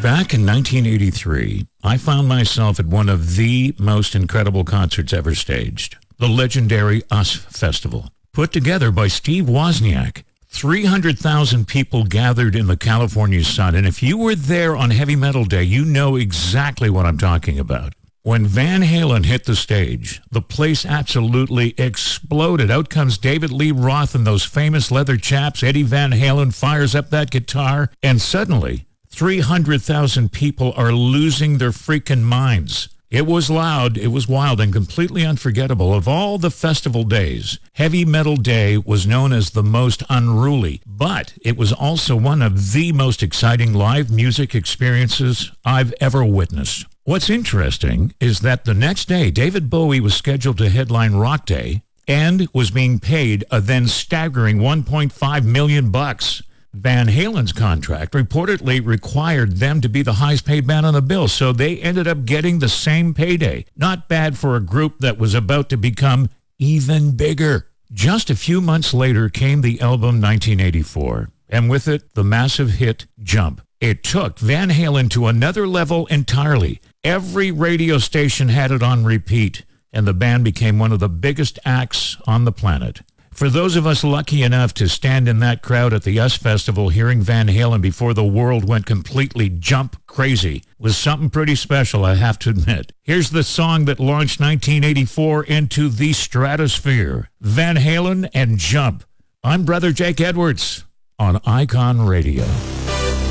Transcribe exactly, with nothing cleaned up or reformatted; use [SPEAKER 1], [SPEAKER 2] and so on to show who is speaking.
[SPEAKER 1] Back in nineteen eighty-three, I found myself at one of the most incredible concerts ever staged, the legendary US Festival, put together by Steve Wozniak. three hundred thousand people gathered in the California sun, and if you were there on Heavy Metal Day, you know exactly what I'm talking about. When Van Halen hit the stage, the place absolutely exploded. Out comes David Lee Roth and those famous leather chaps. Eddie Van Halen fires up that guitar, and suddenly, three hundred thousand people are losing their freaking minds. It was loud, it was wild, and completely unforgettable. Of all the festival days, Heavy Metal Day was known as the most unruly, but it was also one of the most exciting live music experiences I've ever witnessed. What's interesting is that the next day, David Bowie was scheduled to headline Rock Day and was being paid a then staggering one point five million bucks. Van Halen's contract reportedly required them to be the highest paid band on the bill, so they ended up getting the same payday. Not bad for a group that was about to become even bigger. Just a few months later came the album nineteen eighty-four, and with it, the massive hit Jump. It took Van Halen to another level entirely. Every radio station had it on repeat, and the band became one of the biggest acts on the planet. For those of us lucky enough to stand in that crowd at the US Festival hearing Van Halen before the world went completely jump crazy was something pretty special, I have to admit. Here's the song that launched nineteen eighty-four into the stratosphere. Van Halen and Jump. I'm Brother Jake Edwards on Icon Radio.